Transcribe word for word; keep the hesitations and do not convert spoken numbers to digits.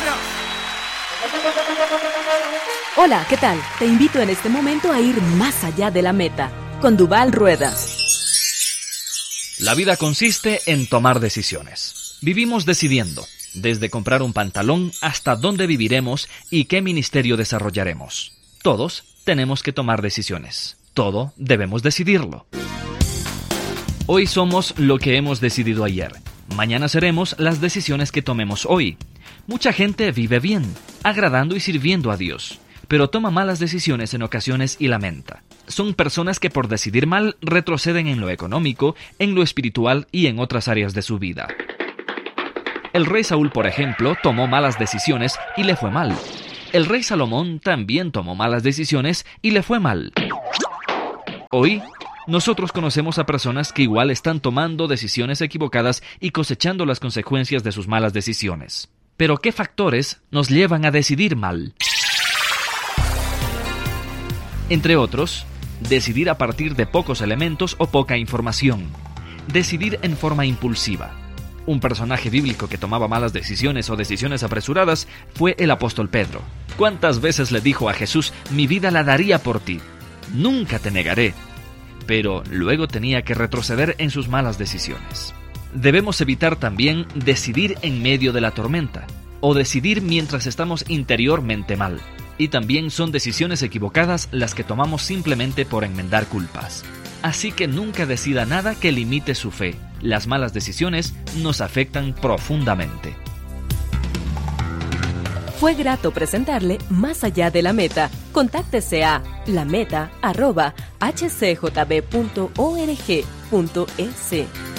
maestro. Hola, ¿qué tal? Te invito en este momento a ir más allá de la meta, con Duval Ruedas. La vida consiste en tomar decisiones. Vivimos decidiendo, desde comprar un pantalón hasta dónde viviremos y qué ministerio desarrollaremos. Todos tenemos que tomar decisiones. Todo debemos decidirlo. Hoy somos lo que hemos decidido ayer. Mañana seremos las decisiones que tomemos hoy. Mucha gente vive bien, agradando y sirviendo a Dios, pero toma malas decisiones en ocasiones y lamenta. Son personas que por decidir mal retroceden en lo económico, en lo espiritual y en otras áreas de su vida. El rey Saúl, por ejemplo, tomó malas decisiones y le fue mal. El rey Salomón también tomó malas decisiones y le fue mal. Hoy, nosotros conocemos a personas que igual están tomando decisiones equivocadas y cosechando las consecuencias de sus malas decisiones. Pero ¿qué factores nos llevan a decidir mal? Entre otros, decidir a partir de pocos elementos o poca información. Decidir en forma impulsiva. Un personaje bíblico que tomaba malas decisiones o decisiones apresuradas fue el apóstol Pedro. ¿Cuántas veces le dijo a Jesús, mi vida la daría por ti? Nunca te negaré. Pero luego tenía que retroceder en sus malas decisiones. Debemos evitar también decidir en medio de la tormenta, o decidir mientras estamos interiormente mal. Y también son decisiones equivocadas las que tomamos simplemente por enmendar culpas. Así que nunca decida nada que limite su fe. Las malas decisiones nos afectan profundamente. Fue grato presentarle Más allá de la meta. Contáctese a lameta arroba h c j b punto org punto e s.